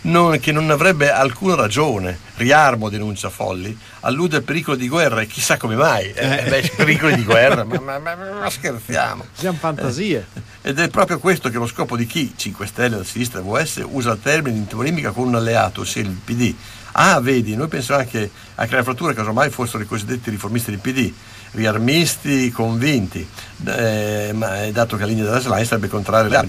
che non avrebbe alcuna ragione. Riarmo, denuncia Folli, allude al pericolo di guerra, e chissà come mai. Pericoli di guerra, ma scherziamo. Siamo fantasie. Ed è proprio questo che è lo scopo di chi, 5 Stelle, la sinistra, VS, usa il termine in polemica con un alleato, ossia il PD. Vedi, noi pensavamo che a creare fratture casomai fossero i cosiddetti riformisti del PD, riarmisti convinti, ma dato che la linea della SLAI sarebbe contraria alle armi.